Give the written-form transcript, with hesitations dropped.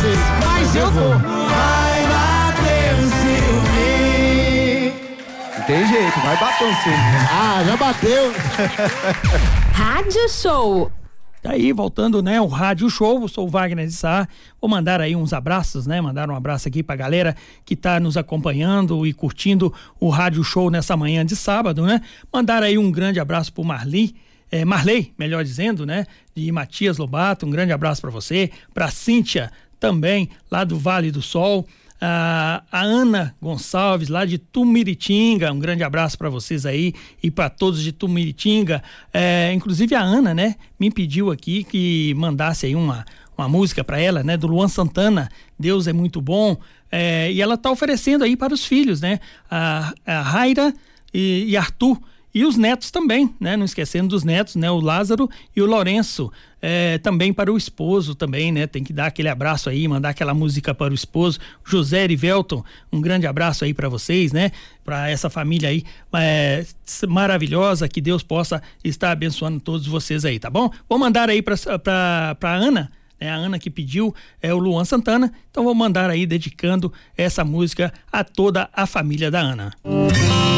vocês. Mas eu tô. Vai bater o ciúme. Não tem jeito, vai bater o ciúme. Ah, já bateu. Rádio Show. Aí, voltando, né, o Rádio Show, eu sou o Wagner de Sá, vou mandar aí uns abraços, né, mandar um abraço aqui pra galera que tá nos acompanhando e curtindo o Rádio Show nessa manhã de sábado, né, mandar aí um grande abraço pro Marley, melhor dizendo, né, de Matias Lobato, um grande abraço pra você, pra Cíntia também, lá do Vale do Sol, a Ana Gonçalves, lá de Tumiritinga, um grande abraço para vocês aí e para todos de Tumiritinga. Inclusive a Ana, né, me pediu aqui que mandasse aí uma música para ela, né, do Luan Santana, Deus é muito bom, e ela tá oferecendo aí para os filhos, né, a Raira e Arthur, e os netos também, né? Não esquecendo dos netos, né? O Lázaro e o Lourenço, também para o esposo também, né? Tem que dar aquele abraço aí, mandar aquela música para o esposo, José Erivelton, um grande abraço aí para vocês, né? Para essa família aí maravilhosa, que Deus possa estar abençoando todos vocês aí, tá bom? Vou mandar aí para Ana, a Ana que pediu o Luan Santana, então vou mandar aí dedicando essa música a toda a família da Ana.